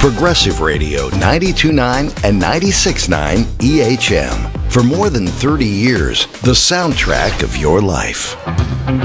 Progressive Radio 92.9 and 96.9 EHM. For more than 30 years, the soundtrack of your life.